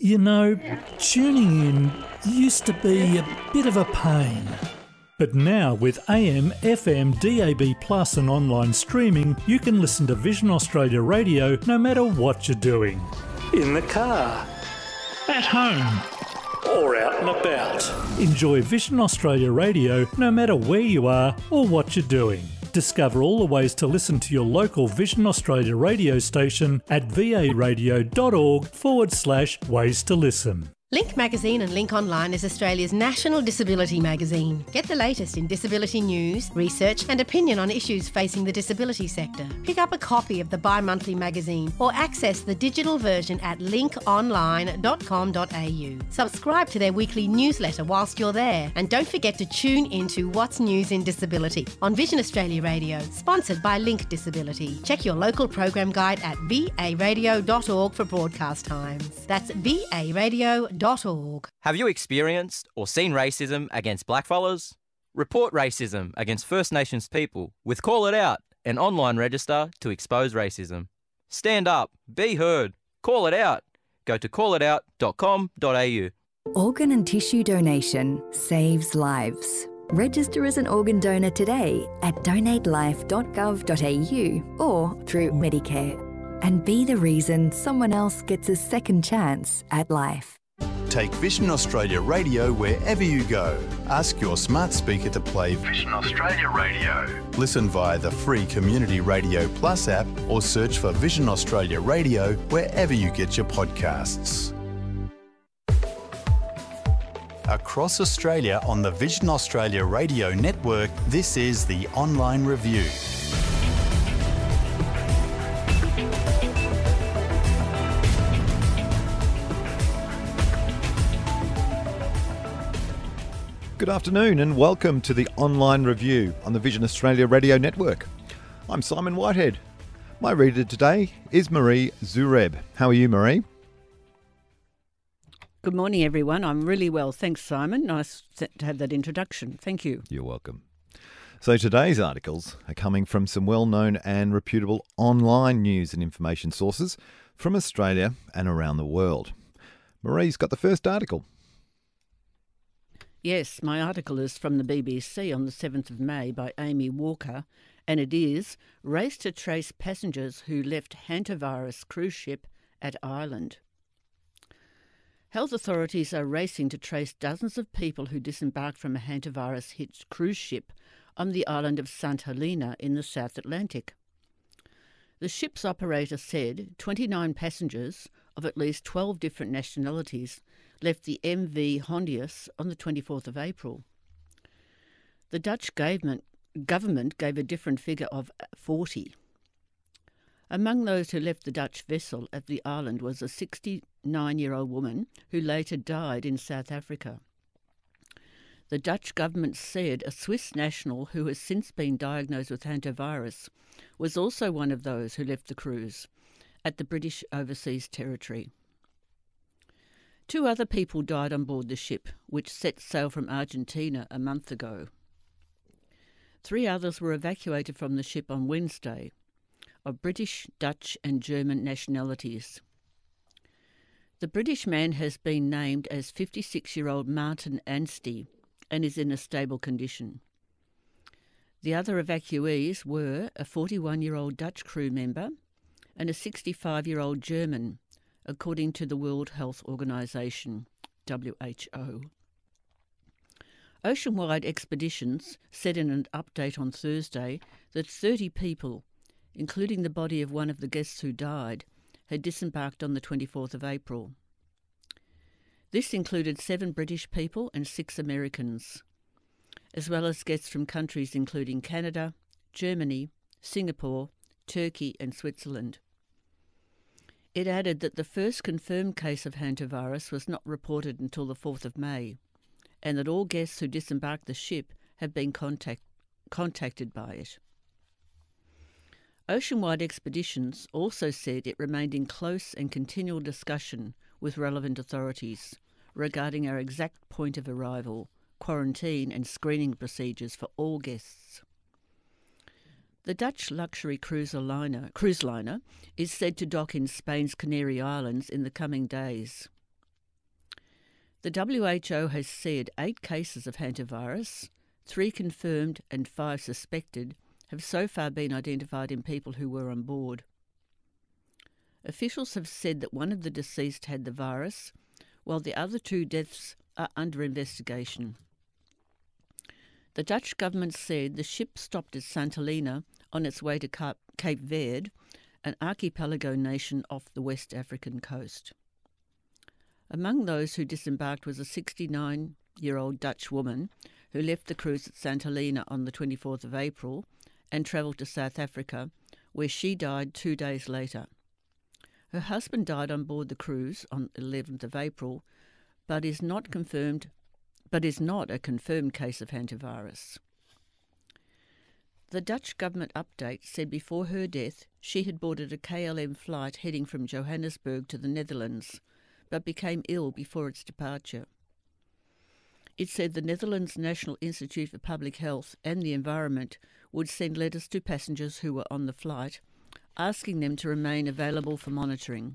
You know, tuning in used to be a bit of a pain. But now with AM, FM, DAB Plus and online streaming, you can listen to Vision Australia Radio no matter what you're doing. In the car, at home, or out and about. Enjoy Vision Australia Radio no matter where you are or what you're doing. Discover all the ways to listen to your local Vision Australia radio station at va.org/ways to listen. Link Magazine and Link Online is Australia's national disability magazine. Get the latest in disability news, research and opinion on issues facing the disability sector. Pick up a copy of the bi-monthly magazine or access the digital version at linkonline.com.au. Subscribe to their weekly newsletter whilst you're there, and don't forget to tune into What's News in Disability on Vision Australia Radio, sponsored by Link Disability. Check your local program guide at varadio.org for broadcast times. That's varadio.org. Have you experienced or seen racism against blackfellas? Report racism against First Nations people with Call It Out, an online register to expose racism. Stand up, be heard, call it out. Go to callitout.com.au. Organ and tissue donation saves lives. Register as an organ donor today at donatelife.gov.au or through Medicare, and be the reason someone else gets a second chance at life. Take Vision Australia Radio wherever you go. Ask your smart speaker to play Vision Australia Radio. Listen via the free Community Radio Plus app or search for Vision Australia Radio wherever you get your podcasts. Across Australia on the Vision Australia Radio Network, this is the Online Review. Good afternoon and welcome to the Online Review on the Vision Australia Radio Network. I'm Simon Whitehead. My reader today is Marie Zureb. How are you, Marie? Good morning, everyone. I'm really well. Thanks, Simon. Nice to have that introduction. Thank you. You're welcome. So today's articles are coming from some well-known and reputable online news and information sources from Australia and around the world. Marie's got the first article. Yes, my article is from the BBC on the 7th of May by Amy Walker, and it is Race to Trace Passengers Who Left Hantavirus Cruise Ship at Ireland. Health authorities are racing to trace dozens of people who disembarked from a hantavirus-hit cruise ship on the island of St Helena in the South Atlantic. The ship's operator said 29 passengers of at least 12 different nationalities left the MV Hondius on the 24th of April. The Dutch government gave a different figure of 40. Among those who left the Dutch vessel at the island was a 69-year-old woman who later died in South Africa. The Dutch government said a Swiss national who has since been diagnosed with hantavirus was also one of those who left the cruise at the British Overseas Territory. 2 other people died on board the ship, which set sail from Argentina a month ago. 3 others were evacuated from the ship on Wednesday, of British, Dutch and German nationalities. The British man has been named as 56-year-old Martin Anstey and is in a stable condition. The other evacuees were a 41-year-old Dutch crew member and a 65-year-old German, according to the World Health Organization, WHO. Oceanwide Expeditions said in an update on Thursday that 30 people, including the body of one of the guests who died, had disembarked on the 24th of April. This included 7 British people and 6 Americans, as well as guests from countries including Canada, Germany, Singapore, Turkey and Switzerland. It added that the first confirmed case of hantavirus was not reported until the 4th of May, and that all guests who disembarked the ship have been contacted by it. Oceanwide Expeditions also said it remained in close and continual discussion with relevant authorities regarding our exact point of arrival, quarantine and screening procedures for all guests. The Dutch luxury cruise liner is said to dock in Spain's Canary Islands in the coming days. The WHO has said 8 cases of hantavirus, 3 confirmed and 5 suspected, have so far been identified in people who were on board. Officials have said that one of the deceased had the virus, while the other 2 deaths are under investigation. The Dutch government said the ship stopped at Sant'Elena on its way to Cape Verde, an archipelago nation off the West African coast. Among those who disembarked was a 69-year-old Dutch woman who left the cruise at Sant'Elena on the 24th of April and travelled to South Africa, where she died 2 days later. Her husband died on board the cruise on the 11th of April, but is not a confirmed case of hantavirus. The Dutch government update said before her death she had boarded a KLM flight heading from Johannesburg to the Netherlands, but became ill before its departure. It said the Netherlands National Institute for Public Health and the Environment would send letters to passengers who were on the flight, asking them to remain available for monitoring.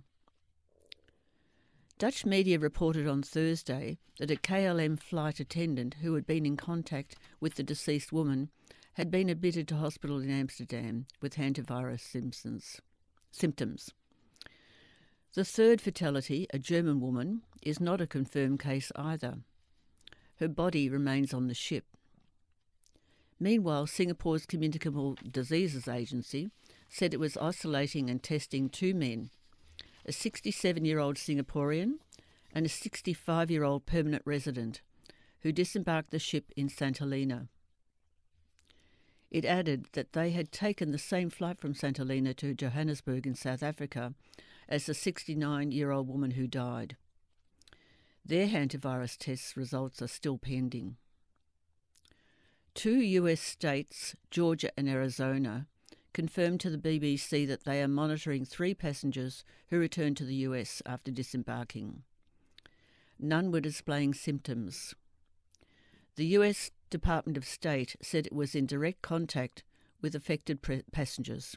Dutch media reported on Thursday that a KLM flight attendant who had been in contact with the deceased woman had been admitted to hospital in Amsterdam with hantavirus symptoms. The 3rd fatality, a German woman, is not a confirmed case either. Her body remains on the ship. Meanwhile, Singapore's Communicable Diseases Agency said it was isolating and testing 2 men, a 67-year-old Singaporean and a 65-year-old permanent resident, who disembarked the ship in Sant'Elena. It added that they had taken the same flight from Sant'Elena to Johannesburg in South Africa as the 69-year-old woman who died. Their hantavirus test results are still pending. 2 US states, Georgia and Arizona, confirmed to the BBC that they are monitoring 3 passengers who returned to the US after disembarking. None were displaying symptoms. The US Department of State said it was in direct contact with affected passengers.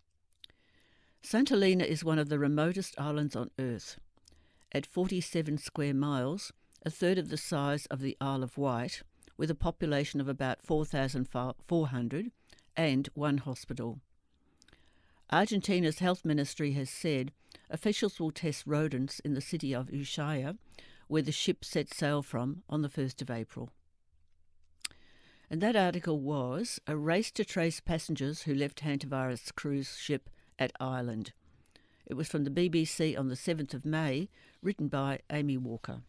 Sant'Elena is one of the remotest islands on Earth. At 47 square miles, a third of the size of the Isle of Wight, with a population of about 4,400 and 1 hospital. Argentina's health ministry has said officials will test rodents in the city of Ushuaia, where the ship set sail from on the 1st of April. And that article was A Race to Trace Passengers Who Left Hantavirus Cruise Ship at Ireland. It was from the BBC on the 7th of May, written by Amy Walker.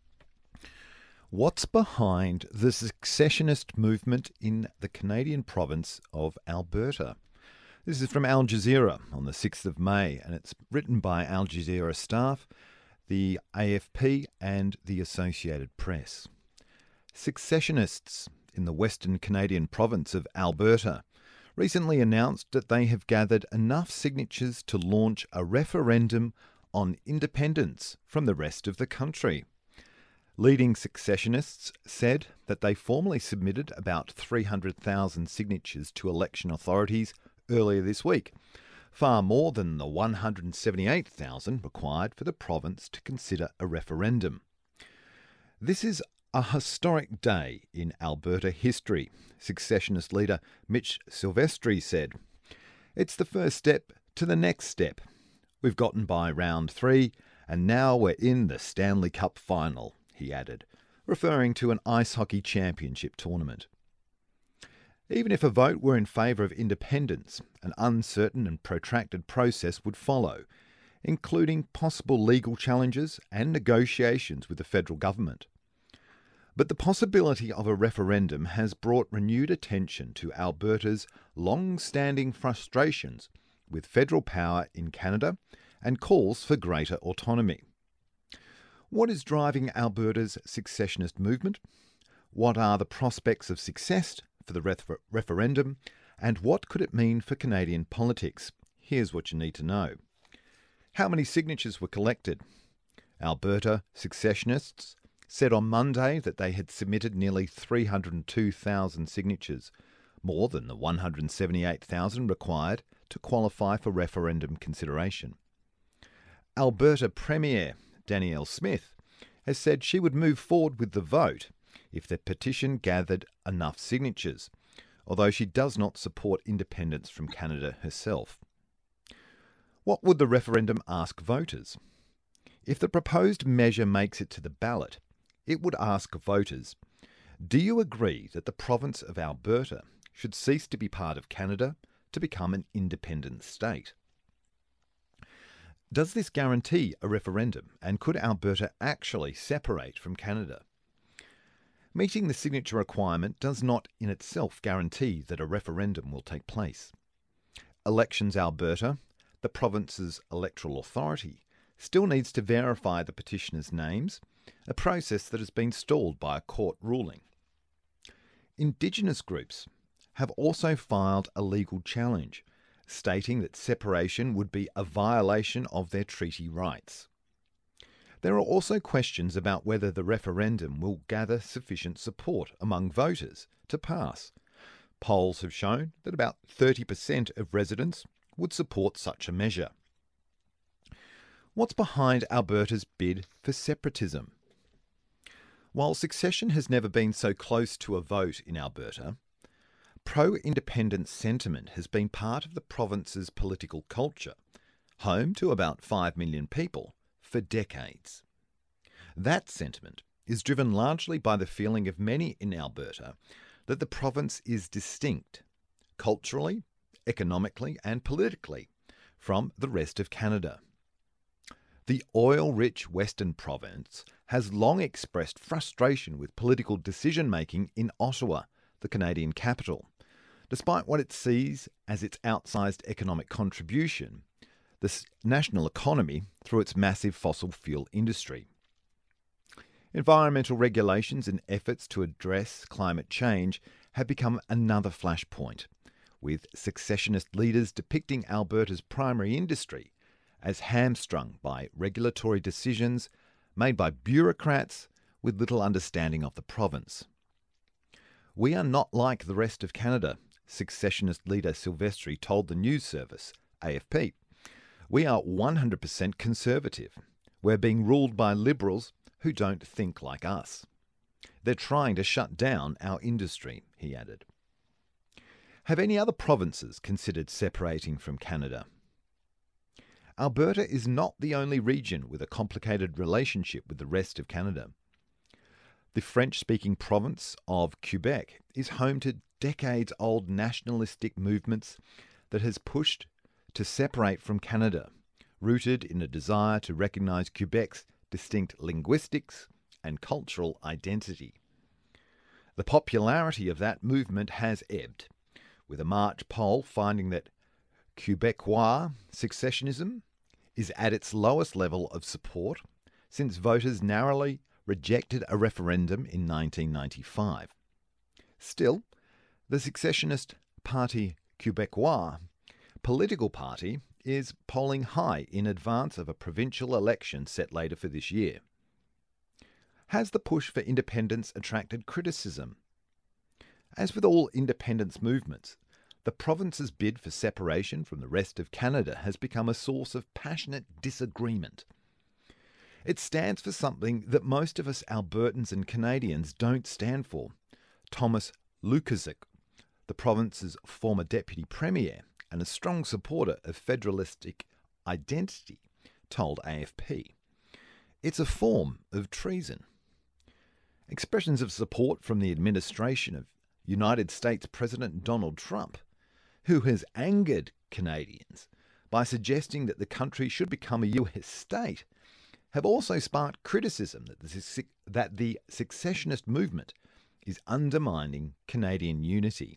What's behind the secessionist movement in the Canadian province of Alberta? This is from Al Jazeera on the 6th of May, and it's written by Al Jazeera staff, the AFP and the Associated Press. Secessionists in the Western Canadian province of Alberta recently announced that they have gathered enough signatures to launch a referendum on independence from the rest of the country. Leading secessionists said that they formally submitted about 300,000 signatures to election authorities earlier this week, far more than the 178,000 required for the province to consider a referendum. This is a historic day in Alberta history, secessionist leader Mitch Silvestri said. It's the first step to the next step. We've gotten by round 3 and now we're in the Stanley Cup final, he added, referring to an ice hockey championship tournament. Even if a vote were in favour of independence, an uncertain and protracted process would follow, including possible legal challenges and negotiations with the federal government. But the possibility of a referendum has brought renewed attention to Alberta's long-standing frustrations with federal power in Canada and calls for greater autonomy. What is driving Alberta's secessionist movement? What are the prospects of success for the referendum? And what could it mean for Canadian politics? Here's what you need to know. How many signatures were collected? Alberta secessionists said on Monday that they had submitted nearly 302,000 signatures, more than the 178,000 required to qualify for referendum consideration. Alberta Premier Danielle Smith has said she would move forward with the vote if the petition gathered enough signatures, although she does not support independence from Canada herself. What would the referendum ask voters? If the proposed measure makes it to the ballot, it would ask voters, do you agree that the province of Alberta should cease to be part of Canada to become an independent state? Does this guarantee a referendum, and could Alberta actually separate from Canada? Meeting the signature requirement does not in itself guarantee that a referendum will take place. Elections Alberta, the province's electoral authority, still needs to verify the petitioners' names, a process that has been stalled by a court ruling. Indigenous groups have also filed a legal challenge, stating that separation would be a violation of their treaty rights. There are also questions about whether the referendum will gather sufficient support among voters to pass. Polls have shown that about 30% of residents would support such a measure. What's behind Alberta's bid for separatism? While succession has never been so close to a vote in Alberta, pro-independence sentiment has been part of the province's political culture, home to about 5 million people, for decades. That sentiment is driven largely by the feeling of many in Alberta that the province is distinct, culturally, economically and politically, from the rest of Canada. The oil-rich Western province has long expressed frustration with political decision-making in Ottawa, the Canadian capital, despite what it sees as its outsized economic contribution, the national economy through its massive fossil fuel industry. Environmental regulations and efforts to address climate change have become another flashpoint, with successionist leaders depicting Alberta's primary industry as hamstrung by regulatory decisions made by bureaucrats with little understanding of the province. We are not like the rest of Canada, successionist leader Silvestri told the news service, AFP. We are 100% conservative. We're being ruled by Liberals who don't think like us. They're trying to shut down our industry, he added. Have any other provinces considered separating from Canada? Alberta is not the only region with a complicated relationship with the rest of Canada. The French-speaking province of Quebec is home to decades-old nationalistic movements that has pushed to separate from Canada, rooted in a desire to recognise Quebec's distinct linguistics and cultural identity. The popularity of that movement has ebbed, with a March poll finding that Quebecois secessionism is at its lowest level of support since voters narrowly rejected a referendum in 1995. Still, the secessionist party Quebecois political party is polling high in advance of a provincial election set later for this year. Has the push for independence attracted criticism? As with all independence movements, the province's bid for separation from the rest of Canada has become a source of passionate disagreement. It stands for something that most of us Albertans and Canadians don't stand for. Thomas Lukaszuk, the province's former deputy premier and a strong supporter of federalistic identity, told AFP. It's a form of treason. Expressions of support from the administration of United States President Donald Trump, who has angered Canadians by suggesting that the country should become a US state, have also sparked criticism that the secessionist movement is undermining Canadian unity.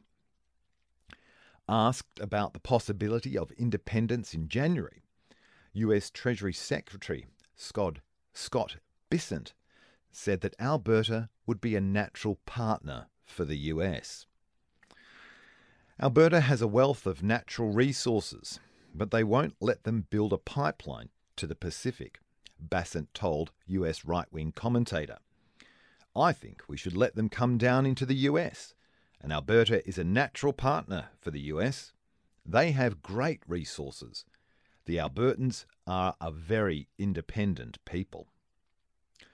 Asked about the possibility of independence in January, US Treasury Secretary Scott Bessent said that Alberta would be a natural partner for the US. Alberta has a wealth of natural resources, but they won't let them build a pipeline to the Pacific, Bessent told US right-wing commentator. I think we should let them come down into the US, and Alberta is a natural partner for the US. They have great resources. The Albertans are a very independent people.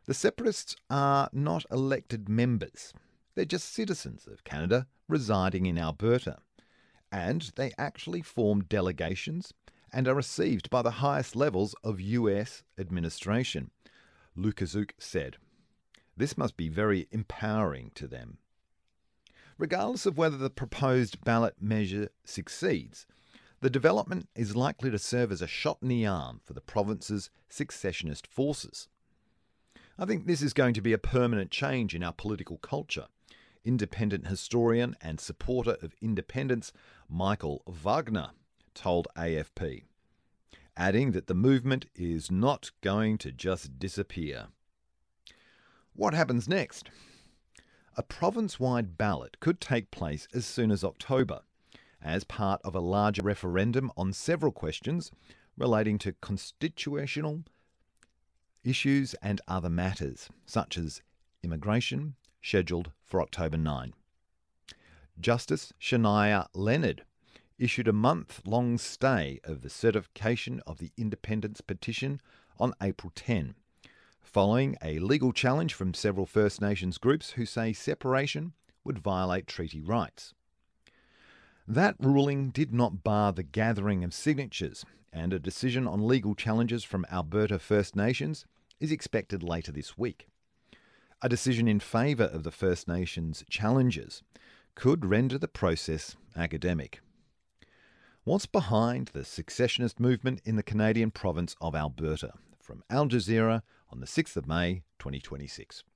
The separatists are not elected members. They're just citizens of Canada residing in Alberta. And they actually form delegations and are received by the highest levels of US administration, Lukaszuk said. This must be very empowering to them. Regardless of whether the proposed ballot measure succeeds, the development is likely to serve as a shot in the arm for the province's secessionist forces. I think this is going to be a permanent change in our political culture, independent historian and supporter of independence Michael Wagner told AFP, adding that the movement is not going to just disappear. What happens next? A province-wide ballot could take place as soon as October, as part of a larger referendum on several questions relating to constitutional issues and other matters, such as immigration, scheduled for October 9. Justice Shania Leonard issued a month-long stay of the certification of the independence petition on April 10, following a legal challenge from several First Nations groups who say separation would violate treaty rights. That ruling did not bar the gathering of signatures, and a decision on legal challenges from Alberta First Nations is expected later this week. A decision in favour of the First Nations challenges could render the process academic. What's behind the secessionist movement in the Canadian province of Alberta? From Al Jazeera on the 6th of May 2026.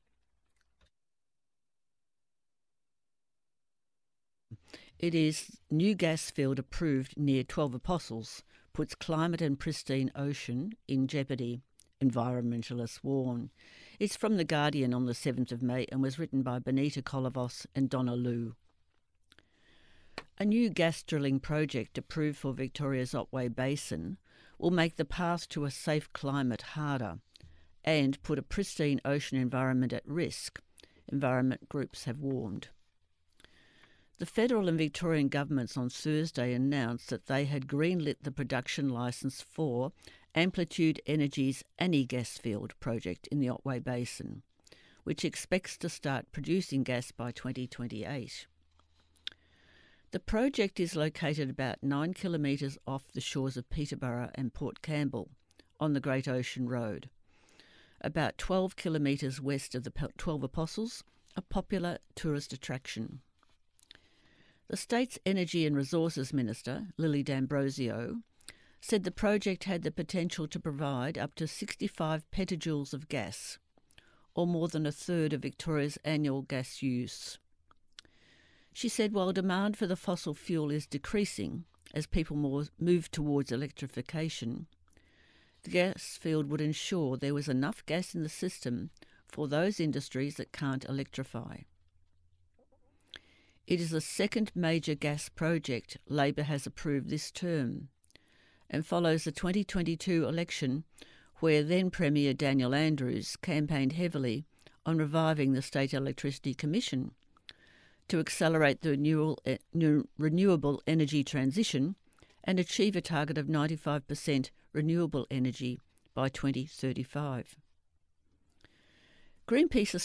It is new gas field approved near 12 Apostles, puts climate and pristine ocean in jeopardy, environmentalists warn. It's from The Guardian on the 7th of May and was written by Benita Kolovos and Donna Liu. A new gas drilling project approved for Victoria's Otway Basin will make the path to a safe climate harder and put a pristine ocean environment at risk, environment groups have warned. The federal and Victorian governments on Thursday announced that they had greenlit the production licence for Amplitude Energy's Annie gas field project in the Otway Basin, which expects to start producing gas by 2028. The project is located about 9 kilometres off the shores of Peterborough and Port Campbell on the Great Ocean Road, about 12 kilometres west of the 12 Apostles, a popular tourist attraction. The state's Energy and Resources Minister, Lily D'Ambrosio, said the project had the potential to provide up to 65 petajoules of gas, or more than a third of Victoria's annual gas use. She said while demand for the fossil fuel is decreasing as people move towards electrification, the gas field would ensure there was enough gas in the system for those industries that can't electrify. It is the second major gas project Labor has approved this term and follows the 2022 election where then Premier Daniel Andrews campaigned heavily on reviving the State Electricity Commission to accelerate the renewable energy transition and achieve a target of 95% renewable energy by 2035. Greenpeace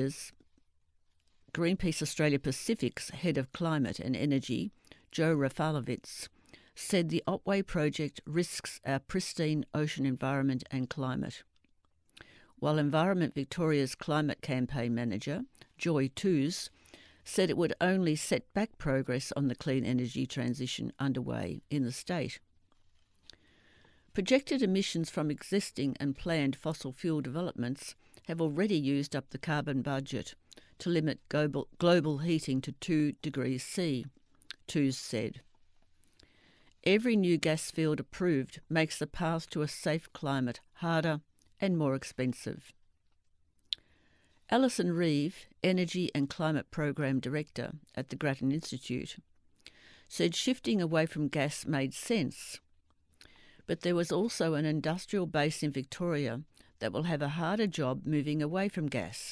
Australia Pacific's head of climate and energy, Joe Rafalovitz, said the Otway project risks our pristine ocean environment and climate. While Environment Victoria's climate campaign manager, Joy Toos, said it would only set back progress on the clean energy transition underway in the state. Projected emissions from existing and planned fossil fuel developments have already used up the carbon budget to limit global heating to 2 degrees C, Toos said. Every new gas field approved makes the path to a safe climate harder and more expensive. Alison Reeve, Energy and Climate Program Director at the Grattan Institute, said shifting away from gas made sense, but there was also an industrial base in Victoria that will have a harder job moving away from gas.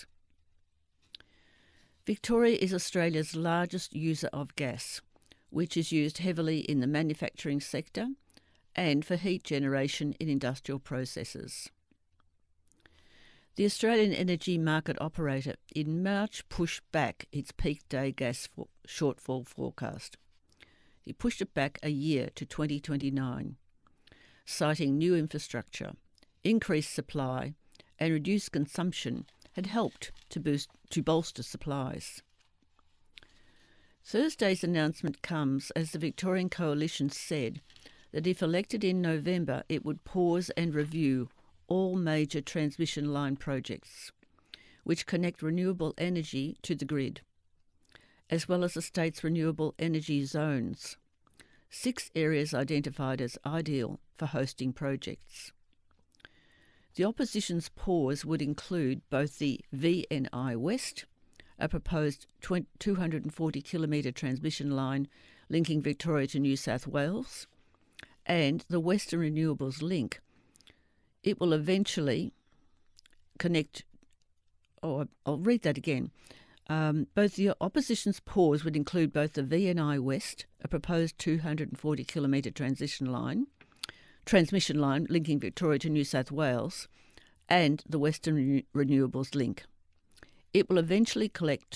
Victoria is Australia's largest user of gas, which is used heavily in the manufacturing sector and for heat generation in industrial processes. The Australian Energy Market Operator in March pushed back its peak day gas shortfall forecast. It pushed it back a year to 2029, citing new infrastructure, increased supply and reduced consumption had helped to bolster supplies. Thursday's announcement comes as the Victorian Coalition said that if elected in November, it would pause and review all major transmission line projects, which connect renewable energy to the grid, as well as the state's renewable energy zones, 6 areas identified as ideal for hosting projects. The opposition's pause would include both the VNI West, a proposed 240-kilometre transmission line linking Victoria to New South Wales, and the Western Renewables Link. It will eventually connect, I'll read that again. Both the opposition's pause would include both the VNI West, a proposed 240-kilometre transmission line linking Victoria to New South Wales, and the Western Renewables Link. The link will eventually connect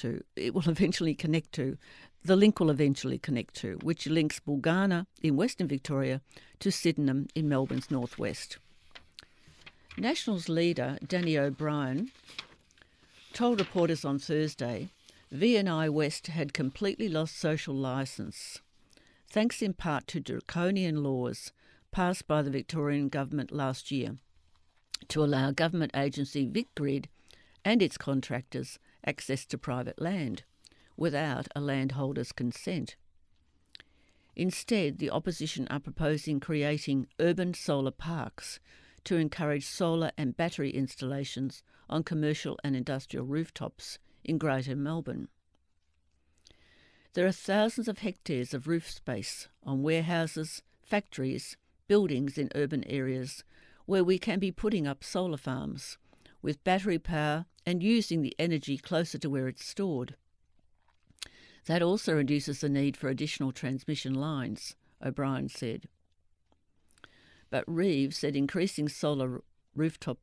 to, which links Bulgana in Western Victoria to Sydenham in Melbourne's northwest. Nationals leader Danny O'Brien told reporters on Thursday VNI West had completely lost social licence, thanks in part to draconian laws passed by the Victorian government last year to allow government agency VicGrid and its contractors access to private land without a landholder's consent. Instead, the opposition are proposing creating urban solar parks to encourage solar and battery installations on commercial and industrial rooftops in Greater Melbourne. There are thousands of hectares of roof space on warehouses, factories, buildings in urban areas where we can be putting up solar farms with battery power and using the energy closer to where it's stored. That also reduces the need for additional transmission lines, O'Brien said. But Reeves said increasing rooftop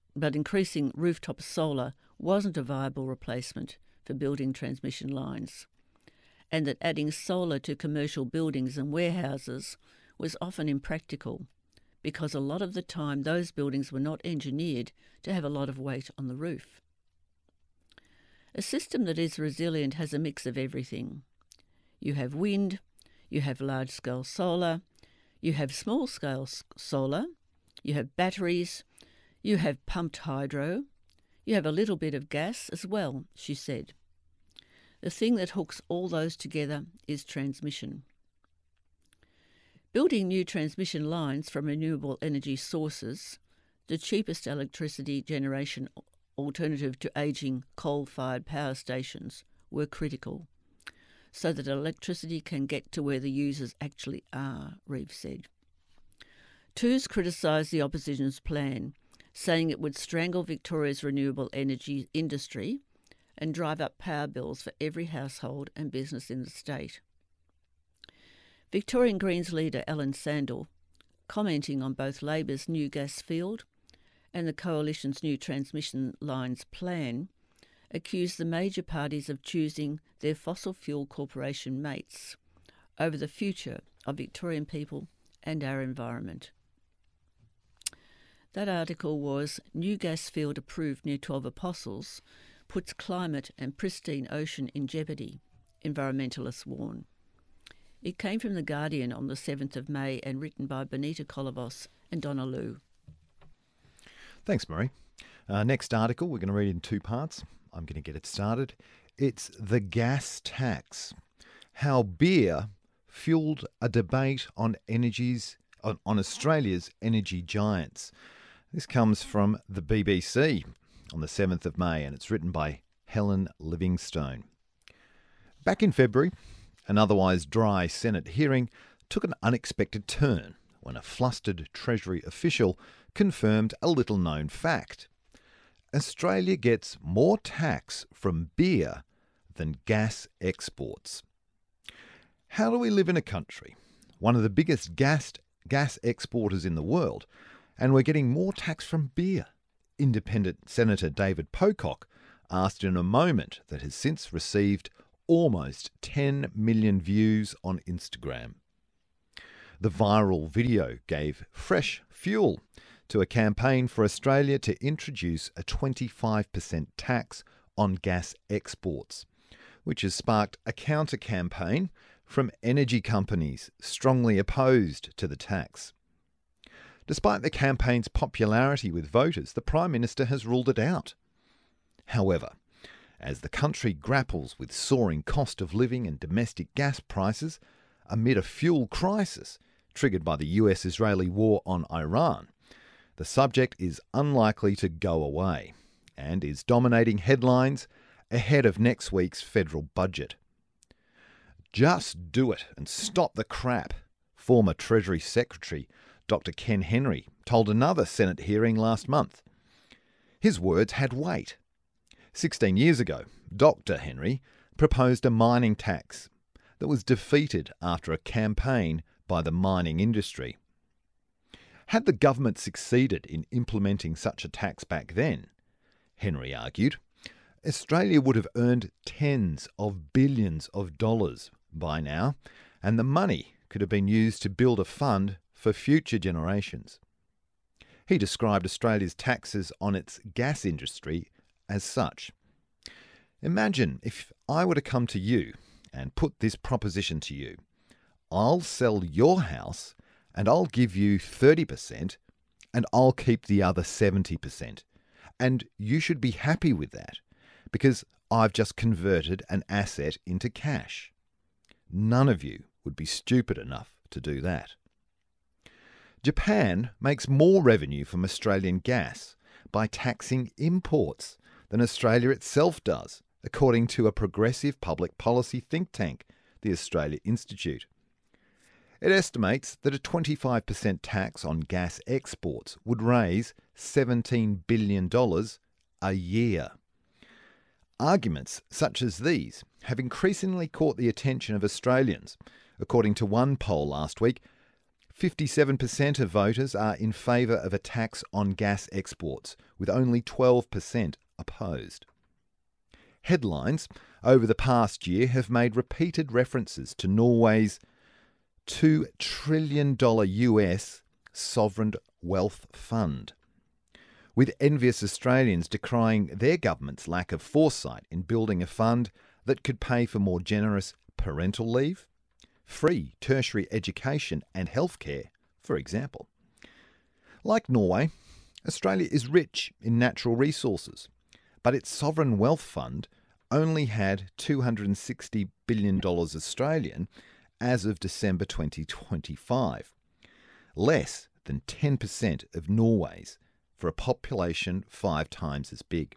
solar wasn't a viable replacement for building transmission lines, and that adding solar to commercial buildings and warehouses was often impractical because a lot of the time those buildings were not engineered to have a lot of weight on the roof. A system that is resilient has a mix of everything. You have wind, you have large-scale solar, you have small-scale solar, you have batteries, you have pumped hydro, you have a little bit of gas as well, she said. The thing that hooks all those together is transmission. Building new transmission lines from renewable energy sources, the cheapest electricity generation alternative to ageing coal-fired power stations, were critical, so that electricity can get to where the users actually are, Reeves said. Toos criticised the opposition's plan, saying it would strangle Victoria's renewable energy industry and drive up power bills for every household and business in the state. Victorian Greens leader Alan Sandel, commenting on both Labor's new gas field and the Coalition's new transmission lines plan, accused the major parties of choosing their fossil fuel corporation mates over the future of Victorian people and our environment. That article was New Gas Field Approved near 12 Apostles Puts Climate and Pristine Ocean in Jeopardy, environmentalists warn. It came from The Guardian on the 7th of May and written by Benita Kolovos and Donna Liu. Thanks, Marie. Next article we're going to read in 2 parts. I'm going to get it started. It's the gas tax. How beer fueled a debate on Australia's energy giants. This comes from the BBC on the 7th of May and it's written by Helen Livingstone. Back in February, an otherwise dry Senate hearing took an unexpected turn when a flustered Treasury official confirmed a little-known fact. Australia gets more tax from beer than gas exports. How do we live in a country, one of the biggest gas exporters in the world, and we're getting more tax from beer? Independent Senator David Pocock asked in a moment that has since received almost 10 million views on Instagram. The viral video gave fresh fuel to a campaign for Australia to introduce a 25% tax on gas exports, which has sparked a counter-campaign from energy companies strongly opposed to the tax. Despite the campaign's popularity with voters, the Prime Minister has ruled it out. However, as the country grapples with soaring cost of living and domestic gas prices amid a fuel crisis triggered by the US-Israeli war on Iran, the subject is unlikely to go away and is dominating headlines ahead of next week's federal budget. Just do it and stop the crap, former Treasury Secretary Dr. Ken Henry told another Senate hearing last month. His words had weight. 16 years ago, Dr. Henry proposed a mining tax that was defeated after a campaign by the mining industry. Had the government succeeded in implementing such a tax back then, Henry argued, Australia would have earned tens of billions of dollars by now, and the money could have been used to build a fund for future generations. He described Australia's taxes on its gas industry as such. Imagine if I were to come to you and put this proposition to you. I'll sell your house and I'll give you 30% and I'll keep the other 70%. And you should be happy with that because I've just converted an asset into cash. None of you would be stupid enough to do that. Japan makes more revenue from Australian gas by taxing imports than Australia itself does, according to a progressive public policy think tank, the Australia Institute. It estimates that a 25% tax on gas exports would raise $17 billion a year. Arguments such as these have increasingly caught the attention of Australians. According to one poll last week, 57% of voters are in favour of a tax on gas exports, with only 12% opposed. Headlines over the past year have made repeated references to Norway's $2 trillion US sovereign wealth fund, with envious Australians decrying their government's lack of foresight in building a fund that could pay for more generous parental leave, free tertiary education and healthcare, for example. Like Norway, Australia is rich in natural resources, but its sovereign wealth fund only had $260 billion Australian as of December 2025, less than 10% of Norway's for a population 5 times as big.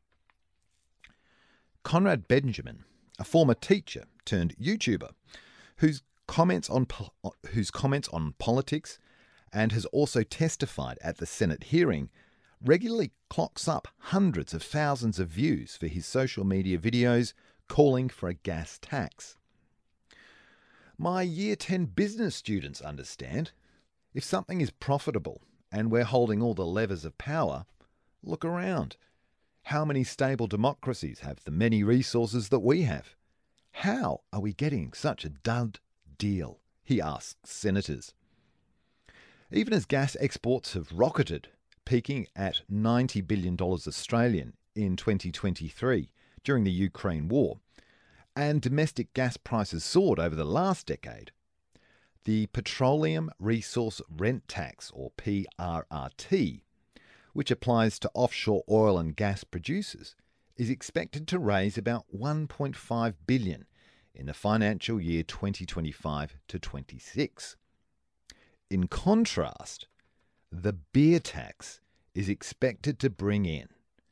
Conrad Benjamin, a former teacher turned YouTuber, whose comments on politics and has also testified at the Senate hearing, regularly clocks up hundreds of thousands of views for his social media videos calling for a gas tax. My Year 10 business students understand. If something is profitable and we're holding all the levers of power, look around. How many stable democracies have the many resources that we have? How are we getting such a dud deal? He asks senators. Even as gas exports have rocketed, peaking at $90 billion Australian in 2023 during the Ukraine war, and domestic gas prices soared over the last decade, the Petroleum Resource Rent Tax, or PRRT, which applies to offshore oil and gas producers, is expected to raise about $1.5 billion in the financial year 2025 to 26. In contrast, the beer tax is expected to bring in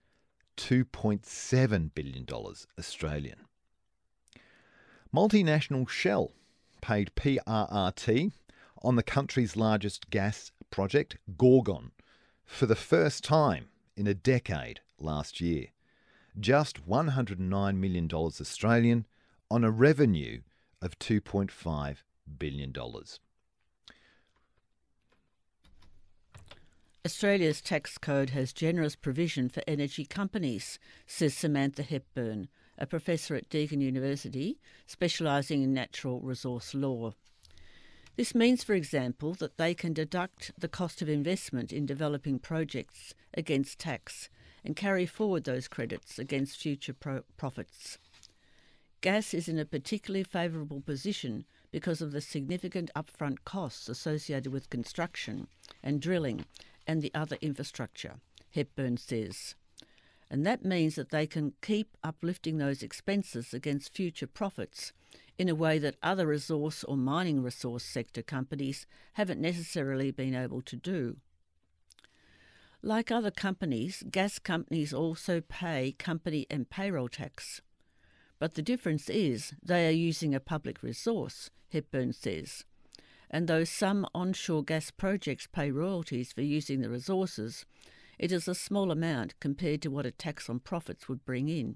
$2.7 billion Australian. Multinational Shell paid PRRT on the country's largest gas project, Gorgon, for the first time in a decade last year. Just $109 million Australian on a revenue of $2.5 billion. Australia's tax code has generous provision for energy companies, says Samantha Hepburn, a professor at Deakin University specialising in natural resource law. This means, for example, that they can deduct the cost of investment in developing projects against tax and carry forward those credits against future profits. Gas is in a particularly favourable position because of the significant upfront costs associated with construction and drilling and the other infrastructure, Hepburn says. And that means that they can keep uplifting those expenses against future profits in a way that other resource or mining resource sector companies haven't necessarily been able to do. Like other companies, gas companies also pay company and payroll tax. But the difference is they are using a public resource, Hepburn says. And though some onshore gas projects pay royalties for using the resources, it is a small amount compared to what a tax on profits would bring in.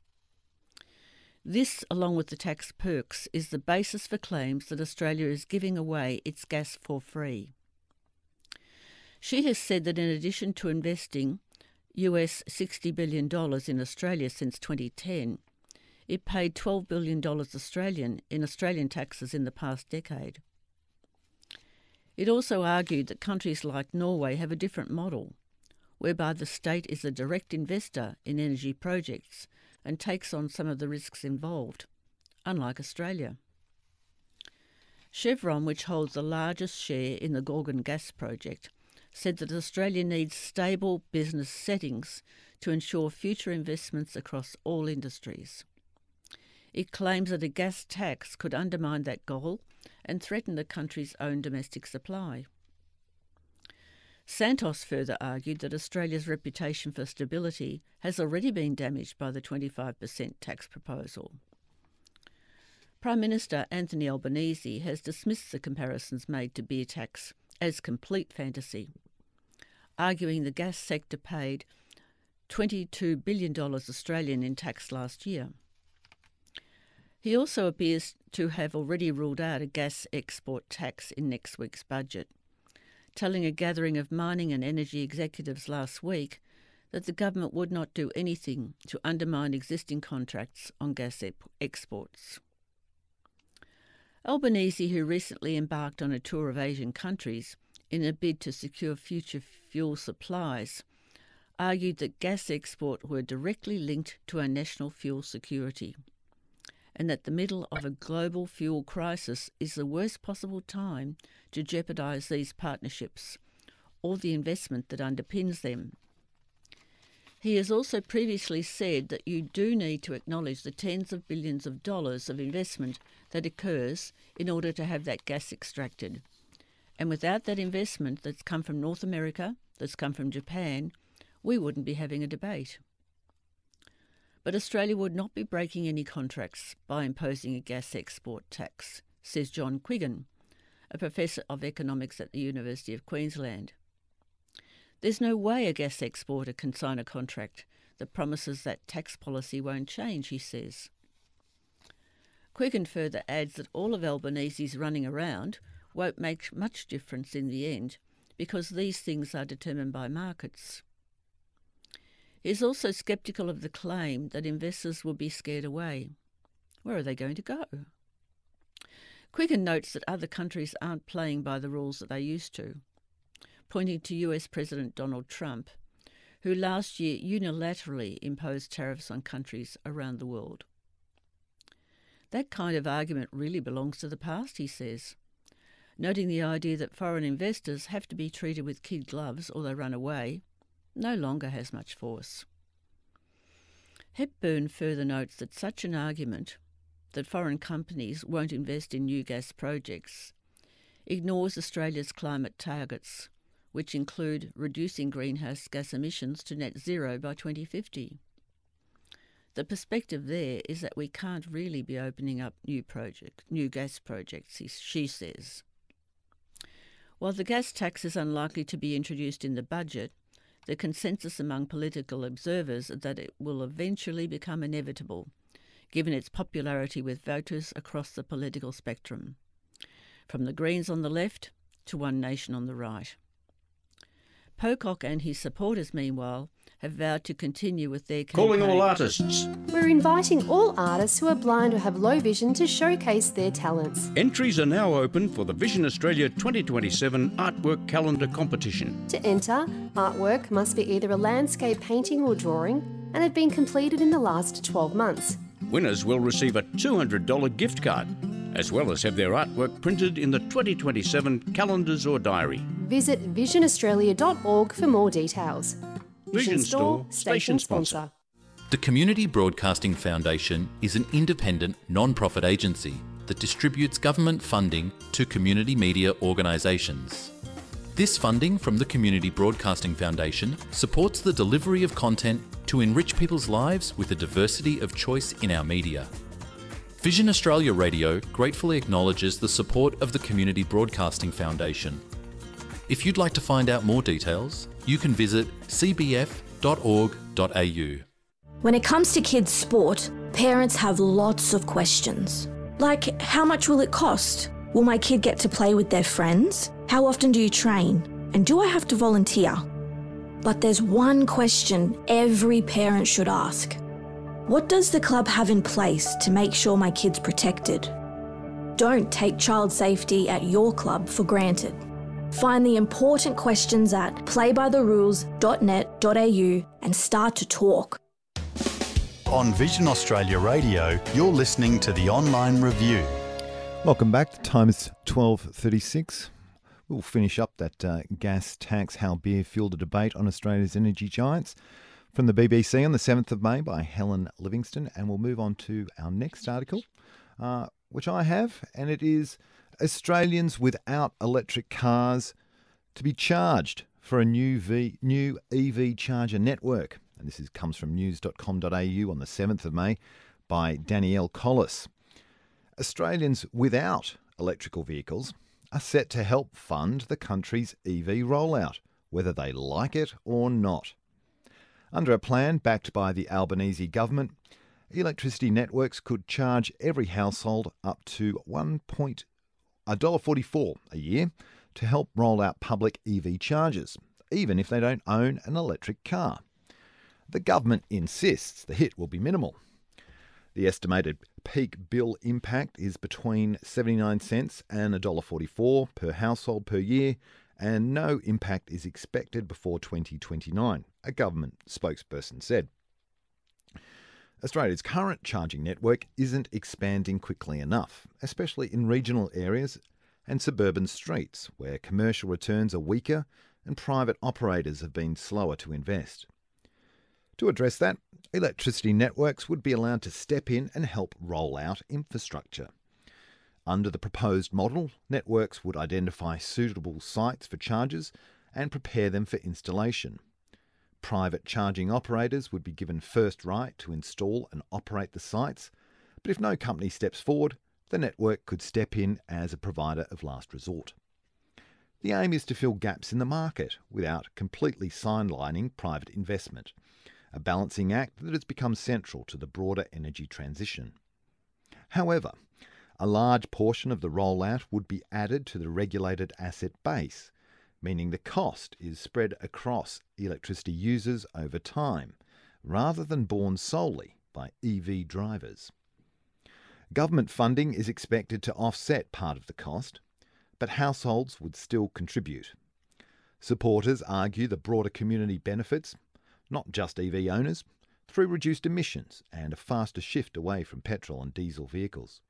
This, along with the tax perks, is the basis for claims that Australia is giving away its gas for free. She has said that in addition to investing US $60 billion in Australia since 2010, it paid $12 billion Australian in Australian taxes in the past decade. It also argued that countries like Norway have a different model, whereby the state is a direct investor in energy projects and takes on some of the risks involved, unlike Australia. Chevron, which holds the largest share in the Gorgon gas project, said that Australia needs stable business settings to ensure future investments across all industries. It claims that a gas tax could undermine that goal and threaten the country's own domestic supply. Santos further argued that Australia's reputation for stability has already been damaged by the 25% tax proposal. Prime Minister Anthony Albanese has dismissed the comparisons made to beer tax as complete fantasy, arguing the gas sector paid $22 billion Australian in tax last year. He also appears to have already ruled out a gas export tax in next week's budget, telling a gathering of mining and energy executives last week that the government would not do anything to undermine existing contracts on gas exports. Albanese, who recently embarked on a tour of Asian countries in a bid to secure future fuel supplies, argued that gas export were directly linked to our national fuel security, and that the middle of a global fuel crisis is the worst possible time to jeopardise these partnerships or the investment that underpins them. He has also previously said that you do need to acknowledge the tens of billions of dollars of investment that occurs in order to have that gas extracted. And without that investment that's come from North America, that's come from Japan, we wouldn't be having a debate. But Australia would not be breaking any contracts by imposing a gas export tax, says John Quiggin, a professor of economics at the University of Queensland. There's no way a gas exporter can sign a contract that promises that tax policy won't change, he says. Quiggin further adds that all of Albanese's running around won't make much difference in the end because these things are determined by markets. He is also sceptical of the claim that investors will be scared away. Where are they going to go? Quiggin notes that other countries aren't playing by the rules that they used to, pointing to US President Donald Trump, who last year unilaterally imposed tariffs on countries around the world. That kind of argument really belongs to the past, he says, noting the idea that foreign investors have to be treated with kid gloves or they run away no longer has much force. Hepburn further notes that such an argument, that foreign companies won't invest in new gas projects, ignores Australia's climate targets, which include reducing greenhouse gas emissions to net zero by 2050. The perspective there is that we can't really be opening up new gas projects, she says. While the gas tax is unlikely to be introduced in the budget, the consensus among political observers is that it will eventually become inevitable, given its popularity with voters across the political spectrum, from the Greens on the left to One Nation on the right. Pocock and his supporters, meanwhile, have vowed to continue with their campaign. Calling all artists. We're inviting all artists who are blind or have low vision to showcase their talents. Entries are now open for the Vision Australia 2027 Artwork Calendar Competition. To enter, artwork must be either a landscape painting or drawing and have been completed in the last 12 months. Winners will receive a $200 gift card, as well as have their artwork printed in the 2027 calendars or diary. Visit visionaustralia.org for more details. Vision Store, station sponsor. The Community Broadcasting Foundation is an independent, non-profit agency that distributes government funding to community media organisations. This funding from the Community Broadcasting Foundation supports the delivery of content to enrich people's lives with a diversity of choice in our media. Vision Australia Radio gratefully acknowledges the support of the Community Broadcasting Foundation. If you'd like to find out more details, you can visit cbf.org.au. When it comes to kids' sport, parents have lots of questions. Like, how much will it cost? Will my kid get to play with their friends? How often do you train? And do I have to volunteer? But there's one question every parent should ask. What does the club have in place to make sure my kid's protected? Don't take child safety at your club for granted. Find the important questions at playbytherules.net.au and start to talk. On Vision Australia Radio, you're listening to the Online Review. Welcome back. The time is 12:36. We'll finish up that gas tax, how beer fueled a debate on Australia's energy giants, from the BBC on the 7th of May by Helen Livingston. And we'll move on to our next article, which I have, and it is Australians without electric cars to be charged for a new EV charger network. And this comes from news.com.au on the 7th of May by Danielle Collis. Australians without electrical vehicles are set to help fund the country's EV rollout, whether they like it or not. Under a plan backed by the Albanese government, electricity networks could charge every household up to $1.44 a year to help roll out public EV chargers, even if they don't own an electric car. The government insists the hit will be minimal. The estimated peak bill impact is between 79 cents and $1.44 per household per year, and no impact is expected before 2029, a government spokesperson said. Australia's current charging network isn't expanding quickly enough, especially in regional areas and suburban streets where commercial returns are weaker and private operators have been slower to invest. To address that, electricity networks would be allowed to step in and help roll out infrastructure. Under the proposed model, networks would identify suitable sites for chargers and prepare them for installation. Private charging operators would be given first right to install and operate the sites, but if no company steps forward, the network could step in as a provider of last resort. The aim is to fill gaps in the market without completely sidelining private investment, a balancing act that has become central to the broader energy transition. However, a large portion of the rollout would be added to the regulated asset base, meaning the cost is spread across electricity users over time, rather than borne solely by EV drivers. Government funding is expected to offset part of the cost, but households would still contribute. Supporters argue the broader community benefits, not just EV owners, through reduced emissions and a faster shift away from petrol and diesel vehicles.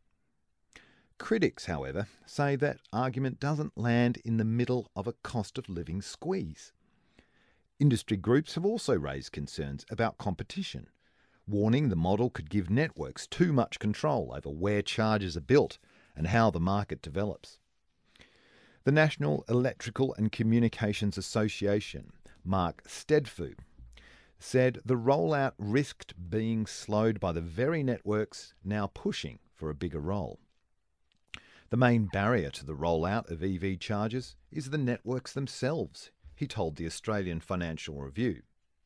Critics, however, say that argument doesn't land in the middle of a cost of living squeeze. Industry groups have also raised concerns about competition, warning the model could give networks too much control over where chargers are built and how the market develops. The National Electrical and Communications Association, Mark Stedfu, said the rollout risked being slowed by the very networks now pushing for a bigger role. The main barrier to the rollout of EV chargers is the networks themselves, he told the Australian Financial Review.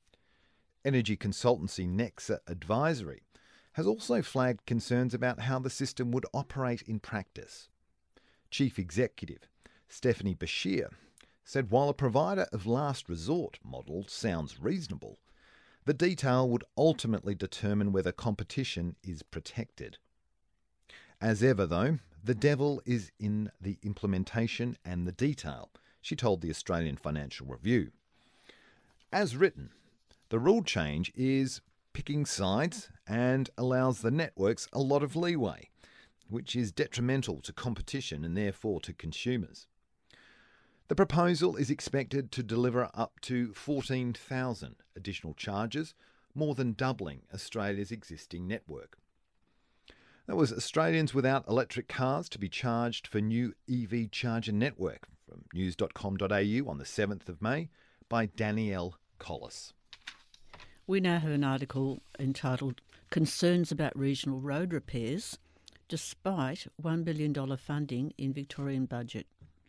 Energy consultancy Nexa Advisory has also flagged concerns about how the system would operate in practice. Chief Executive Stephanie Bashir said while a provider of last resort model sounds reasonable, the detail would ultimately determine whether competition is protected. As ever, though, the devil is in the implementation and the detail, she told the Australian Financial Review. As written, the rule change is picking sides and allows the networks a lot of leeway, which is detrimental to competition and therefore to consumers. The proposal is expected to deliver up to 14,000 additional charges, more than doubling Australia's existing network. That was Australians without electric cars to be charged for new EV charger network, from news.com.au on the 7th of May by Danielle Collis. We now have an article entitled Concerns about Regional Road Repairs, despite $1 billion funding in Victorian budget.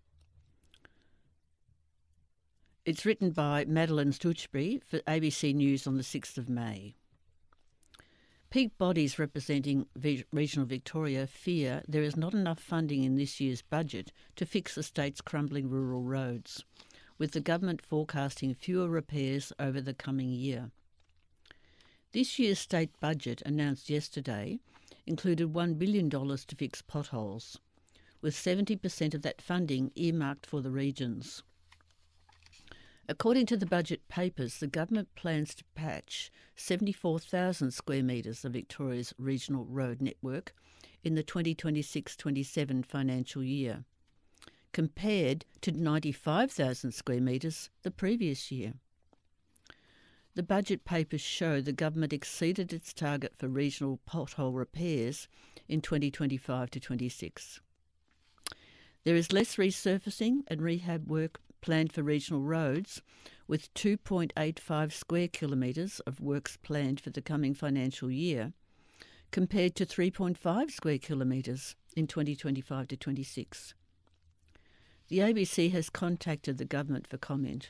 It's written by Madeline Stutchbury for ABC News on the 6th of May. Peak bodies representing regional Victoria fear there is not enough funding in this year's budget to fix the state's crumbling rural roads, with the government forecasting fewer repairs over the coming year. This year's state budget, announced yesterday, included $1 billion to fix potholes, with 70% of that funding earmarked for the regions. According to the budget papers, the government plans to patch 74,000 square metres of Victoria's regional road network in the 2026-27 financial year, compared to 95,000 square metres the previous year. The budget papers show the government exceeded its target for regional pothole repairs in 2025-26. There is less resurfacing and rehab work planned for regional roads, with 2.85 square kilometres of works planned for the coming financial year, compared to 3.5 square kilometres in 2025-26. The ABC has contacted the government for comment.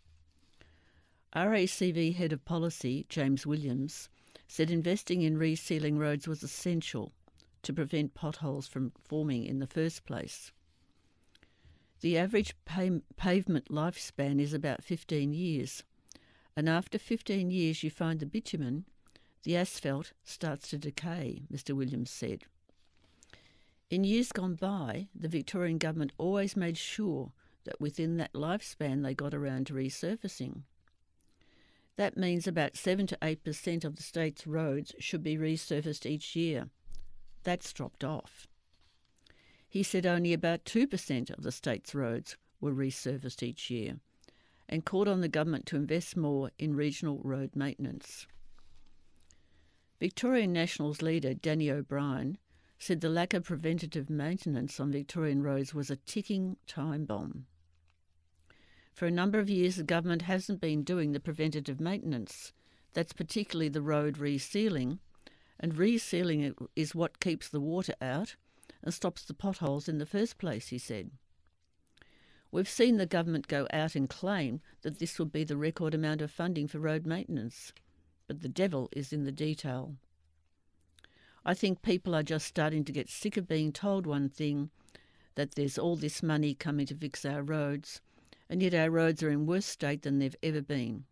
RACV Head of Policy, James Williams, said investing in resealing roads was essential to prevent potholes from forming in the first place. The average pavement lifespan is about 15 years, and after 15 years you find the bitumen, the asphalt, starts to decay, Mr Williams said. In years gone by, the Victorian government always made sure that within that lifespan they got around to resurfacing. That means about 7 to 8% of the state's roads should be resurfaced each year. That's dropped off. He said only about 2% of the state's roads were resurfaced each year, and called on the government to invest more in regional road maintenance. Victorian Nationals leader Danny O'Brien said the lack of preventative maintenance on Victorian roads was a ticking time bomb. For a number of years, the government hasn't been doing the preventative maintenance. That's particularly the road resealing, and resealing is what keeps the water out and stops the potholes in the first place, he said. We've seen the government go out and claim that this will be the record amount of funding for road maintenance, but the devil is in the detail. I think people are just starting to get sick of being told one thing, that there's all this money coming to fix our roads, and yet our roads are in worse state than they've ever been.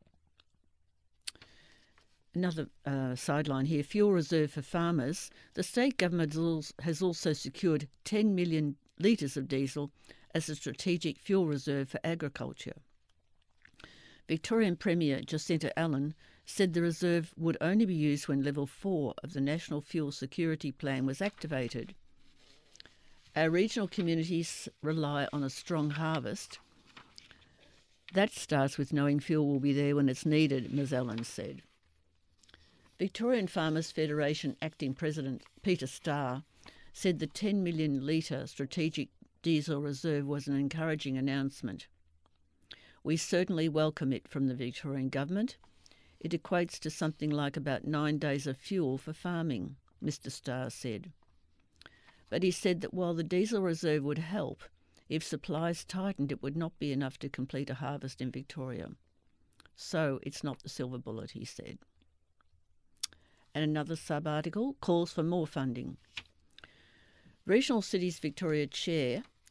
Another sideline here, fuel reserve for farmers. The state government has also secured 10 million litres of diesel as a strategic fuel reserve for agriculture. Victorian Premier Jacinta Allen said the reserve would only be used when Level 4 of the National Fuel Security Plan was activated. Our regional communities rely on a strong harvest. That starts with knowing fuel will be there when it's needed, Ms Allen said. Victorian Farmers Federation Acting President Peter Starr said the 10 million litre strategic diesel reserve was an encouraging announcement. We certainly welcome it from the Victorian Government. It equates to something like about 9 days of fuel for farming, Mr Starr said. But he said that while the diesel reserve would help, if supplies tightened it would not be enough to complete a harvest in Victoria. So it's not the silver bullet, he said. And another sub-article calls for more funding. Regional Cities Victoria Chair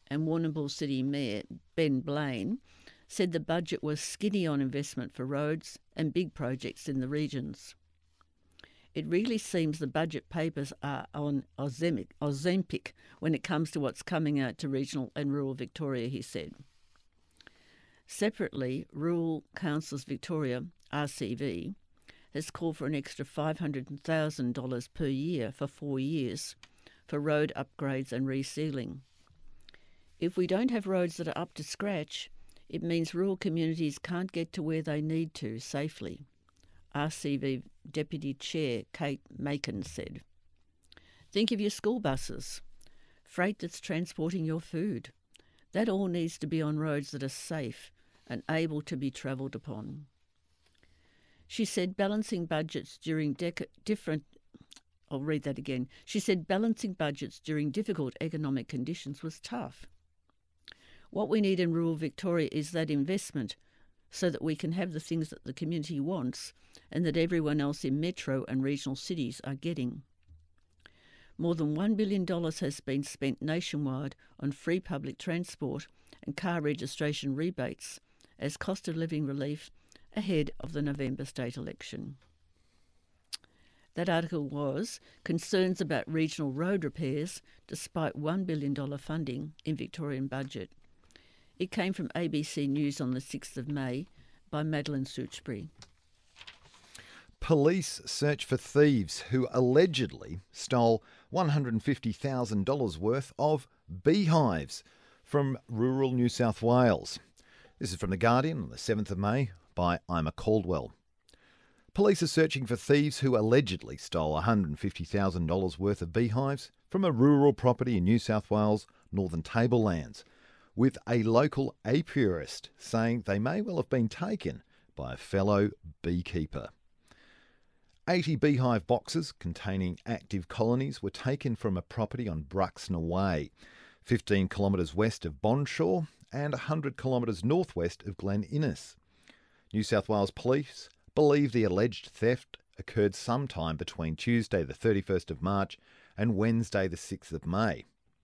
and Warrnambool City Mayor Ben Blaine said the budget was skinny on investment for roads and big projects in the regions. It really seems the budget papers are on Ozempic when it comes to what's coming out to regional and rural Victoria, he said. Separately, Rural Councils Victoria, RCV, has called for an extra $500,000 per year for 4 years for road upgrades and resealing. If we don't have roads that are up to scratch, it means rural communities can't get to where they need to safely, RCV Deputy Chair Kate Macon said. Think of your school buses, freight that's transporting your food. That all needs to be on roads that are safe and able to be travelled upon. She said balancing budgets during balancing budgets during difficult economic conditions was tough. What we need in rural Victoria is that investment so that we can have the things that the community wants and that everyone else in metro and regional cities are getting. More than $1 billion has been spent nationwide on free public transport and car registration rebates as cost of living relief ahead of the November state election. That article was Concerns about Regional Road Repairs Despite $1 billion funding in Victorian Budget. It came from ABC News on the 6th of May by Madeline Suchbury. Police search for thieves who allegedly stole $150,000 worth of beehives from rural New South Wales. This is from The Guardian on the 7th of May by Ima Caldwell. Police are searching for thieves who allegedly stole $150,000 worth of beehives from a rural property in New South Wales Northern Tablelands, with a local apiarist saying they may well have been taken by a fellow beekeeper. 80 beehive boxes containing active colonies were taken from a property on Bruxner Way, 15 kilometres west of Bonshaw and 100 kilometres northwest of Glen Innes. New South Wales Police believe the alleged theft occurred sometime between Tuesday the 31st of March and Wednesday the 6th of May.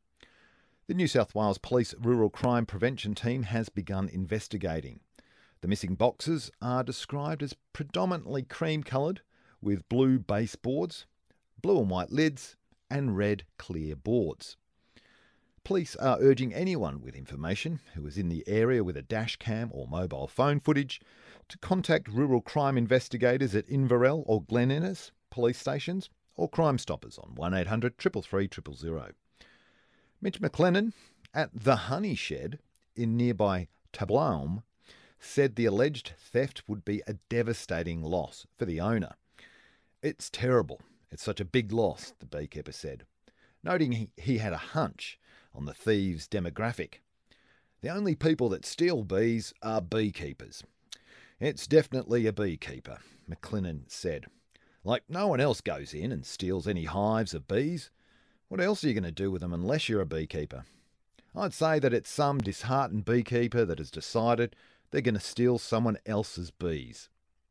The New South Wales Police Rural Crime Prevention Team has begun investigating. The missing boxes are described as predominantly cream-coloured with blue baseboards, blue and white lids and red clear boards. Police are urging anyone with information who is in the area with a dash cam or mobile phone footage to contact rural crime investigators at Inverell or Glen Innes police stations or Crime Stoppers on 1800 333 000. Mitch McLennan at the Honey Shed in nearby Tablaum said the alleged theft would be a devastating loss for the owner. It's terrible. It's such a big loss, the beekeeper said, noting he had a hunch on the thieves' demographic. The only people that steal bees are beekeepers. It's definitely a beekeeper, McLennan said. Like no one else goes in and steals any hives of bees. What else are you going to do with them unless you're a beekeeper? I'd say that it's some disheartened beekeeper that has decided they're going to steal someone else's bees.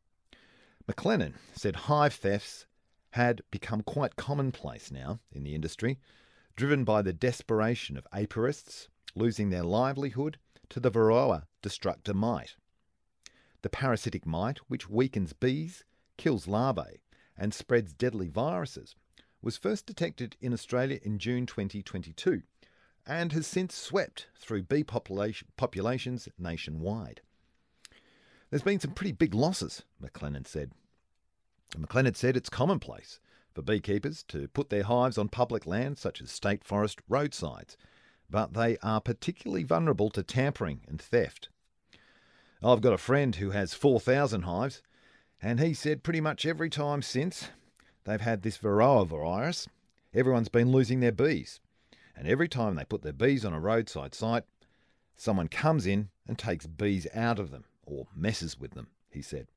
McLennan said hive thefts had become quite commonplace now in the industry, driven by the desperation of apiarists losing their livelihood to the Varroa destructor mite. The parasitic mite, which weakens bees, kills larvae, and spreads deadly viruses, was first detected in Australia in June 2022 and has since swept through bee populations nationwide. There's been some pretty big losses, McLennan said. McLennan said it's commonplace for beekeepers to put their hives on public land such as state forest roadsides, but they are particularly vulnerable to tampering and theft. I've got a friend who has 4,000 hives, and he said pretty much every time since they've had this Varroa virus, everyone's been losing their bees. And every time they put their bees on a roadside site, someone comes in and takes bees out of them or messes with them, he said.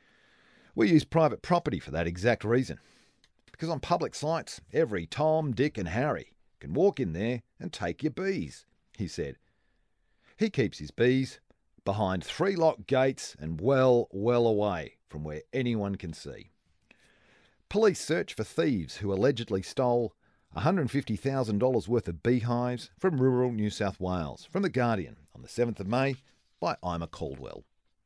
We use private property for that exact reason. Because on public sites, every Tom, Dick and Harry can walk in there and take your bees, he said. He keeps his bees behind 3 locked gates and well away from where anyone can see. Police search for thieves who allegedly stole $150,000 worth of beehives from rural New South Wales. From The Guardian on the 7th of May by Ima Caldwell.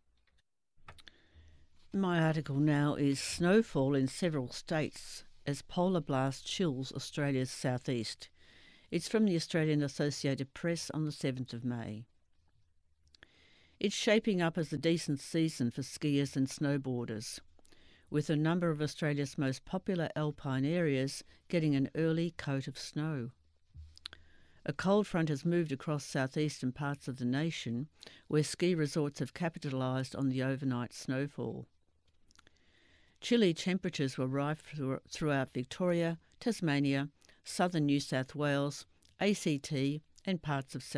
My article now is snowfall in several states as polar blast chills Australia's southeast. It's from the Australian Associated Press on the 7th of May. It's shaping up as a decent season for skiers and snowboarders, with a number of Australia's most popular alpine areas getting an early coat of snow. A cold front has moved across southeastern parts of the nation, where ski resorts have capitalised on the overnight snowfall. Chilly temperatures were rife throughout Victoria, Tasmania, southern New South Wales, ACT and parts of South